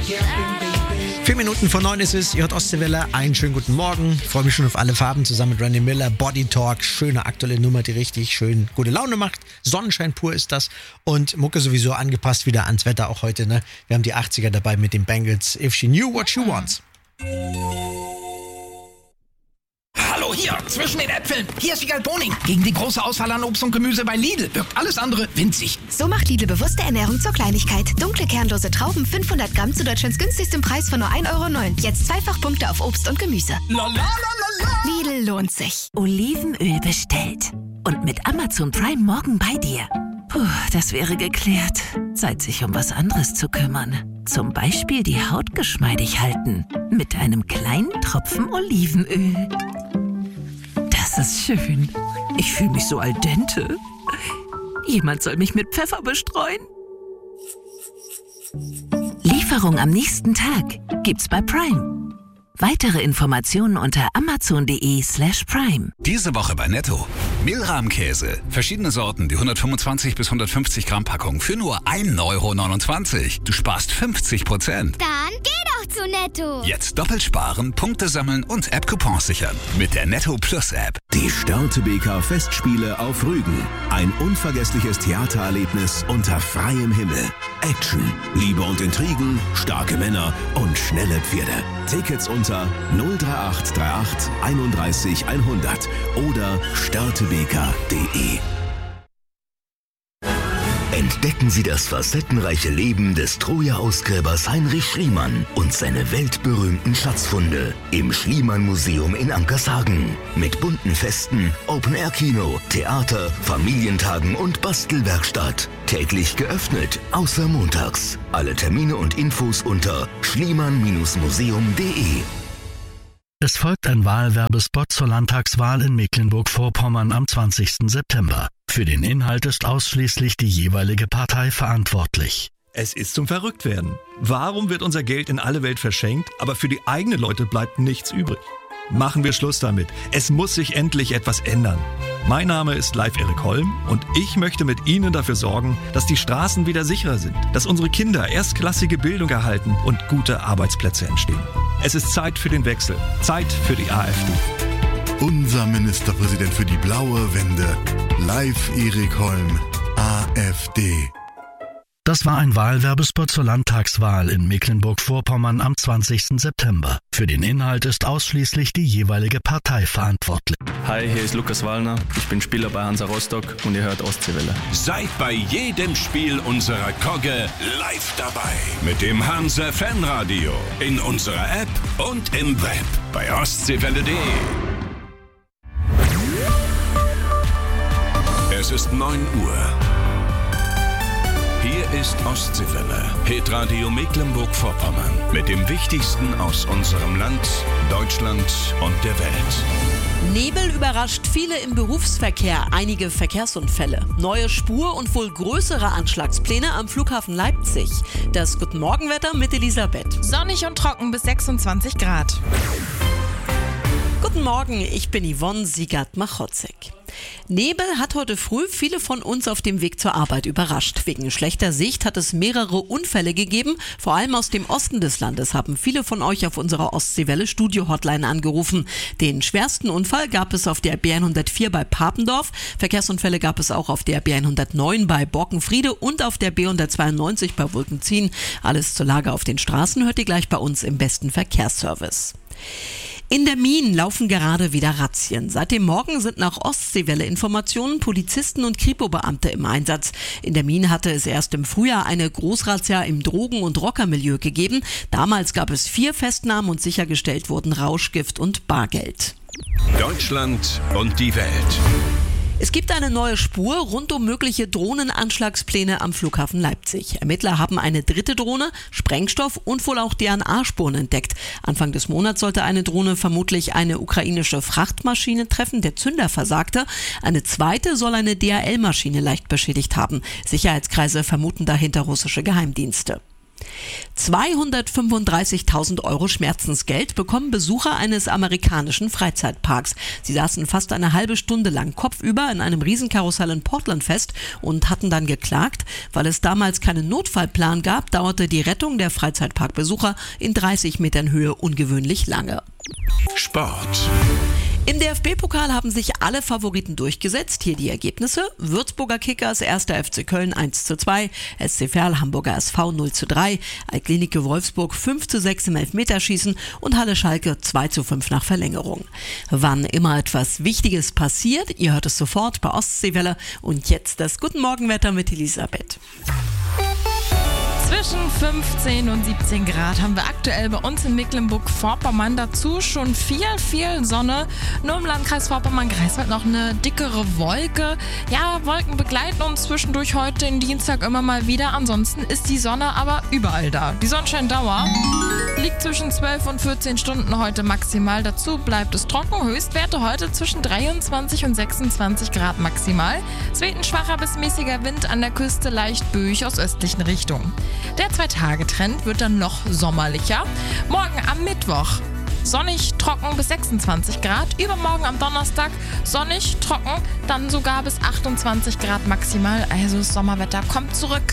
4 vor 9 ist es, ihr hört Ostseewelle, einen schönen guten Morgen. Ich freue mich schon auf alle Farben zusammen mit Randy Miller. Body Talk, schöne aktuelle Nummer, die richtig schön gute Laune macht. Sonnenschein pur ist das und Mucke sowieso angepasst wieder ans Wetter auch heute. Ne? Wir haben die 80er dabei mit den Bangles. If she knew what she wants. Hallo, hier, zwischen den Äpfeln. Hier ist Wiegald Boning. Gegen die große Auswahl an Obst und Gemüse bei Lidl wirkt alles andere winzig. So macht Lidl bewusste Ernährung zur Kleinigkeit. Dunkle, kernlose Trauben, 500 Gramm zu Deutschlands günstigstem Preis von nur 1,09 €. Jetzt 2-fach Punkte auf Obst und Gemüse. Lidl lohnt sich. Olivenöl bestellt. Und mit Amazon Prime morgen bei dir. Puh, das wäre geklärt. Zeit, sich um was anderes zu kümmern. Zum Beispiel die Haut geschmeidig halten. Mit einem kleinen Tropfen Olivenöl. Das ist schön. Ich fühle mich so al dente. Jemand soll mich mit Pfeffer bestreuen. Lieferung am nächsten Tag gibt's bei Prime. Weitere Informationen unter amazon.de/prime. Diese Woche bei Netto. Milram-Käse. Verschiedene Sorten, die 125 bis 150 Gramm Packung für nur 1,29 €. Du sparst 50%. Dann geh doch zu Netto. Jetzt doppelt sparen, Punkte sammeln und App-Coupons sichern. Mit der Netto Plus App. Die Störtebeker Festspiele auf Rügen. Ein unvergessliches Theatererlebnis unter freiem Himmel. Action, Liebe und Intrigen, starke Männer und schnelle Pferde. Tickets unter 03838 31 100 oder störtebeker.de. Entdecken Sie das facettenreiche Leben des Troja-Ausgräbers Heinrich Schliemann und seine weltberühmten Schatzfunde im Schliemann-Museum in Ankershagen. Mit bunten Festen, Open-Air-Kino, Theater, Familientagen und Bastelwerkstatt. Täglich geöffnet, außer montags. Alle Termine und Infos unter schliemann-museum.de. Es folgt ein Wahlwerbespot zur Landtagswahl in Mecklenburg-Vorpommern am 20. September. Für den Inhalt ist ausschließlich die jeweilige Partei verantwortlich. Es ist zum Verrücktwerden. Warum wird unser Geld in alle Welt verschenkt, aber für die eigenen Leute bleibt nichts übrig? Machen wir Schluss damit. Es muss sich endlich etwas ändern. Mein Name ist Leif Erik Holm und ich möchte mit Ihnen dafür sorgen, dass die Straßen wieder sicherer sind, dass unsere Kinder erstklassige Bildung erhalten und gute Arbeitsplätze entstehen. Es ist Zeit für den Wechsel. Zeit für die AfD. Unser Ministerpräsident für die blaue Wende, Leif Erik Holm, AfD. Das war ein Wahlwerbespot zur Landtagswahl in Mecklenburg-Vorpommern am 20. September. Für den Inhalt ist ausschließlich die jeweilige Partei verantwortlich. Hi, hier ist Lukas Wallner. Ich bin Spieler bei Hansa Rostock und ihr hört Ostseewelle. Seid bei jedem Spiel unserer Kogge live dabei. Mit dem Hansa Fanradio, in unserer App und im Web bei ostseewelle.de. Es ist 9 Uhr. Hier ist Ostseewelle, Hitradio Mecklenburg-Vorpommern. Mit dem Wichtigsten aus unserem Land, Deutschland und der Welt. Nebel überrascht viele im Berufsverkehr. Einige Verkehrsunfälle. Neue Spur und wohl größere Anschlagspläne am Flughafen Leipzig. Das Guten Morgenwetter mit Elisabeth. Sonnig und trocken bis 26 Grad. Guten Morgen, ich bin Yvonne Siegert-Machotzek. Nebel hat heute früh viele von uns auf dem Weg zur Arbeit überrascht. Wegen schlechter Sicht hat es mehrere Unfälle gegeben. Vor allem aus dem Osten des Landes haben viele von euch auf unserer Ostseewelle-Studio-Hotline angerufen. Den schwersten Unfall gab es auf der B104 bei Papendorf. Verkehrsunfälle gab es auch auf der B109 bei Borkenfriede und auf der B192 bei Wulkenzien. Alles zur Lage auf den Straßen hört ihr gleich bei uns im besten Verkehrsservice. In der Mien laufen gerade wieder Razzien. Seit dem Morgen sind nach Ostseewelle-Informationen Polizisten und Kripo-Beamte im Einsatz. In der Mien hatte es erst im Frühjahr eine Großrazzia im Drogen- und Rockermilieu gegeben. Damals gab es 4 Festnahmen und sichergestellt wurden Rauschgift und Bargeld. Deutschland und die Welt. Es gibt eine neue Spur rund um mögliche Drohnenanschlagspläne am Flughafen Leipzig. Ermittler haben eine dritte Drohne, Sprengstoff und wohl auch DNA-Spuren entdeckt. Anfang des Monats sollte eine Drohne vermutlich eine ukrainische Frachtmaschine treffen. Der Zünder versagte. Eine zweite soll eine DHL-Maschine leicht beschädigt haben. Sicherheitskreise vermuten dahinter russische Geheimdienste. 235.000 € Schmerzensgeld bekommen Besucher eines amerikanischen Freizeitparks. Sie saßen fast eine halbe Stunde lang kopfüber in einem Riesenkarussell in Portland fest und hatten dann geklagt. Weil es damals keinen Notfallplan gab, dauerte die Rettung der Freizeitparkbesucher in 30 Metern Höhe ungewöhnlich lange. Sport. Im DFB-Pokal haben sich alle Favoriten durchgesetzt. Hier die Ergebnisse. Würzburger Kickers, 1. FC Köln 1:2, SC Verl Hamburger SV 0:3, Altklinike Wolfsburg 5:6 im Elfmeterschießen und Halle Schalke 2:5 nach Verlängerung. Wann immer etwas Wichtiges passiert, ihr hört es sofort bei Ostseewelle. Und jetzt das Guten Morgenwetter mit Elisabeth. Zwischen 15 und 17 Grad haben wir aktuell bei uns in Mecklenburg-Vorpommern. Dazu schon viel Sonne. Nur im Landkreis Vorpommern-Greifswald noch eine dickere Wolke. Ja, Wolken begleiten uns zwischendurch heute den Dienstag immer mal wieder. Ansonsten ist die Sonne aber überall da. Die Sonnenscheindauer liegt zwischen 12 und 14 Stunden heute maximal. Dazu bleibt es trocken. Höchstwerte heute zwischen 23 und 26 Grad maximal. Es weht ein schwacher bis mäßiger Wind an der Küste, leicht böig aus östlichen Richtungen. Der 2-Tage-Trend wird dann noch sommerlicher. Morgen am Mittwoch sonnig, trocken bis 26 Grad. Übermorgen am Donnerstag sonnig, trocken, dann sogar bis 28 Grad maximal. Also das Sommerwetter kommt zurück.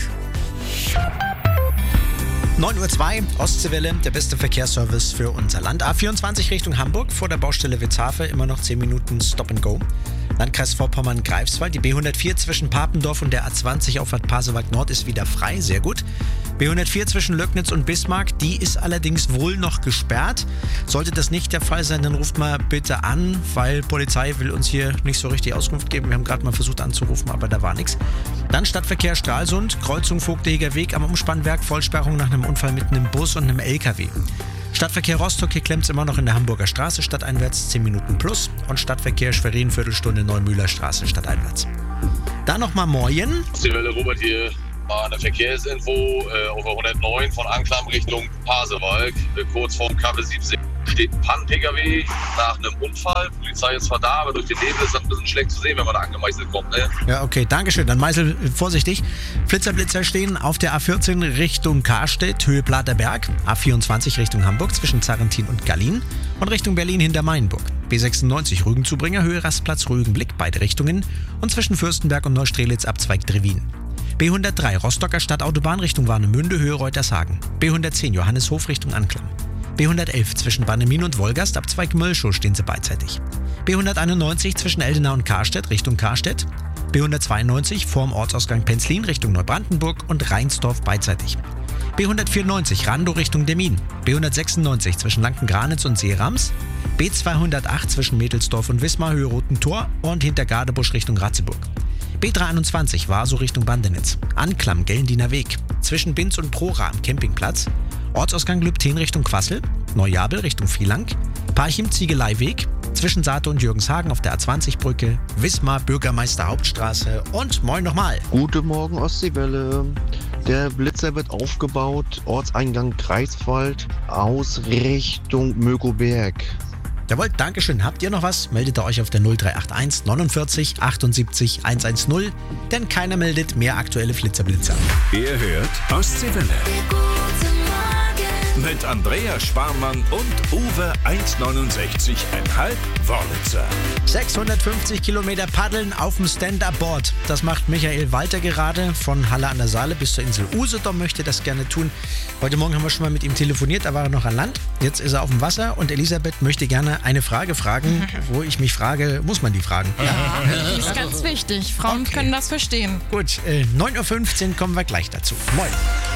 9:02 Uhr, Ostseewelle, der beste Verkehrsservice für unser Land. A24 Richtung Hamburg, vor der Baustelle Witzhafe, immer noch 10 Minuten Stop and Go. Landkreis Vorpommern-Greifswald, die B104 zwischen Papendorf und der A20 Auffahrt Pasewalk Nord ist wieder frei, sehr gut. B104 zwischen Löcknitz und Bismarck, die ist allerdings wohl noch gesperrt. Sollte das nicht der Fall sein, dann ruft mal bitte an, weil Polizei will uns hier nicht so richtig Auskunft geben. Wir haben gerade mal versucht anzurufen, aber da war nichts. Dann Stadtverkehr Stralsund, Kreuzung Vogtehiger Weg am Umspannwerk, Vollsperrung nach einem Unfall mit einem Bus und einem LKW. Stadtverkehr Rostock, hier klemmt es immer noch in der Hamburger Straße, stadteinwärts 10 Minuten plus. Und Stadtverkehr Schwerin, Viertelstunde Neumühler Straße, stadteinwärts. Dann nochmal Moin. Ostseewelle, Robert hier. Mal eine Verkehrsinfo auf der 109 von Anklam Richtung Pasewalk. Kurz vorm Kaffee 17 steht ein Pan-Pkw nach einem Unfall. Die Polizei ist zwar da, aber durch den Nebel ist das ein bisschen schlecht zu sehen, wenn man da angemeißelt kommt. Ne? Ja, okay, dankeschön. Dann Meißel, vorsichtig. Blitzer stehen auf der A14 Richtung Karstedt, Höhe Platerberg. A24 Richtung Hamburg zwischen Zarrentin und Gallien. Und Richtung Berlin hinter Mainburg. B96 Rügenzubringer, Höhe Rastplatz Rügenblick, beide Richtungen. Und zwischen Fürstenberg und Neustrelitz Abzweig Drewin. B103 Rostocker Stadtautobahn Richtung Warnemünde, Höhe Reutershagen. B110 Johanneshof Richtung Anklam. B111 zwischen Bannemin und Wolgast, Abzweig Mölschow stehen sie beidseitig. B191 zwischen Eldenau und Karstedt Richtung Karstedt. B192 vorm Ortsausgang Penzlin Richtung Neubrandenburg und Rheinsdorf beidseitig. B194 Randow Richtung Demmin. B196 zwischen Lankengranitz und Seerams. B208 zwischen Mädelsdorf und Wismar, Höhe Roten Tor und hinter Gardebusch Richtung Ratzeburg. B321 Warsow Richtung Bandenitz. Anklam Gellendiener Weg. Zwischen Binz und Prora am Campingplatz. Ortsausgang Lübten Richtung Quassel. Neujabel Richtung Vielang. Parchim Ziegeleiweg. Zwischen Saate und Jürgenshagen auf der A20-Brücke. Wismar Bürgermeister Hauptstraße. Und moin nochmal. Guten Morgen Ostseewelle. Der Blitzer wird aufgebaut. Ortseingang Greifswald aus Richtung Mögoberg. Jawohl, Dankeschön. Habt ihr noch was? Meldet ihr euch auf der 0381 49 78 110, denn keiner meldet mehr aktuelle Flitzer-Blitzer. Ihr hört Ostseewelle. Mit Andrea Sparmann und Uwe 1,69,5 Wörlitzer. 650 Kilometer paddeln auf dem Stand-Up-Board. Das macht Michael Walter gerade von Halle an der Saale bis zur Insel Usedom, möchte das gerne tun. Heute Morgen haben wir schon mal mit ihm telefoniert, da war er noch an Land. Jetzt ist er auf dem Wasser und Elisabeth möchte gerne eine Frage fragen, wo ich mich frage, muss man die fragen? Ja, das ist ganz wichtig. Frauen können das verstehen. Gut, 9:15 Uhr kommen wir gleich dazu. Moin.